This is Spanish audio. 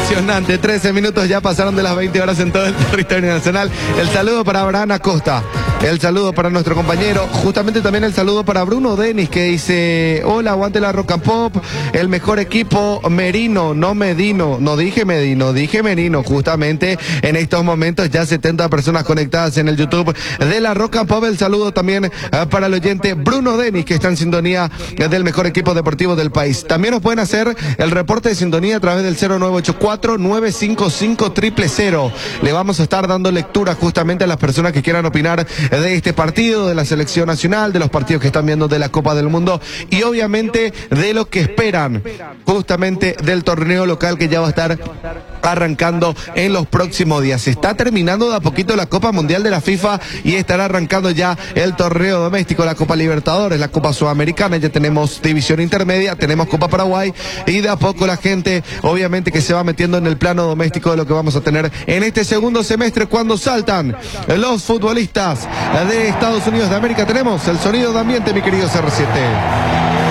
Impresionante, 13 minutos ya pasaron de las 20 horas en todo el territorio nacional. El saludo para Abraham Acosta, el saludo para nuestro compañero, justamente también el saludo para Bruno Denis, que dice: hola, aguante la Rock and Pop, el mejor equipo Merino, no Medino, no dije Medino, dije Merino. Justamente en estos momentos ya 70 personas conectadas en el YouTube de la Rock and Pop. El saludo también para el oyente Bruno Denis, que está en sintonía del mejor equipo deportivo del país. También nos pueden hacer el reporte de sintonía a través del 0984-955-000. Le vamos a estar dando lectura justamente a las personas que quieran opinar de este partido, de la selección nacional, de los partidos que están viendo de la Copa del Mundo y obviamente de lo que esperan justamente del torneo local que ya va a estar arrancando en los próximos días. Se está terminando de a poquito la Copa Mundial de la FIFA y estará arrancando ya el torneo doméstico, la Copa Libertadores, la Copa Sudamericana. Ya tenemos división intermedia, tenemos Copa Paraguay y de a poco la gente obviamente que se va metiendo en el plano doméstico de lo que vamos a tener en este segundo semestre cuando saltan los futbolistas de Estados Unidos de América. Tenemos el sonido de ambiente, mi querido CR7.